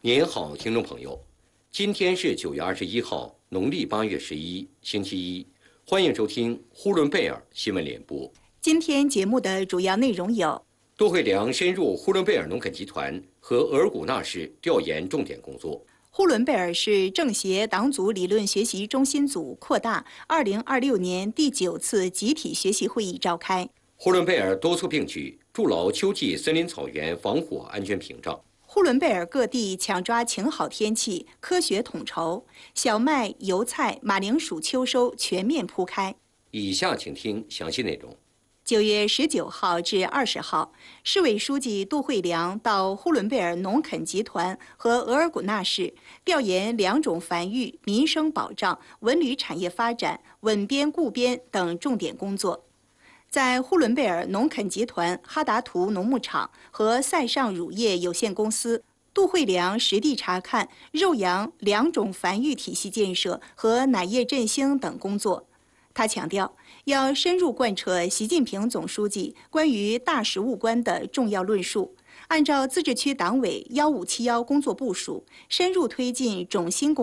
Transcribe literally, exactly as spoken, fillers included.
您好，听众朋友，今天是九月二十一号，农历八月十一，星期一，欢迎收听呼伦贝尔新闻联播。 今天节目的主要内容有： 杜慧良深入呼伦贝尔农垦集团和额尔古纳市调研重点工作。 呼伦贝尔市政协党组理论学习中心组扩大二零二六年第九次集体学习会议召开。 呼伦贝尔多措并举，筑牢秋季森林草原防火安全屏障。 呼伦贝尔各地抢抓晴好天气，科学统筹，小麦、油菜、马铃薯秋收全面铺开。 以下请听详细内容。 九月十九号至二十号，市委书记杜慧良到呼伦贝尔农垦集团和额尔古纳市调研两种繁育、民生保障、文旅产业发展、稳边固边等重点工作。在呼伦贝尔农垦集团哈达图农牧场和塞尚乳业有限公司，杜慧良实地查看肉羊两种繁育体系建设和奶业振兴等工作。他强调，要深入贯彻习近平总书记关于大食物观的重要论述，按照自治区党委幺五七幺工作部署，深入推进种新工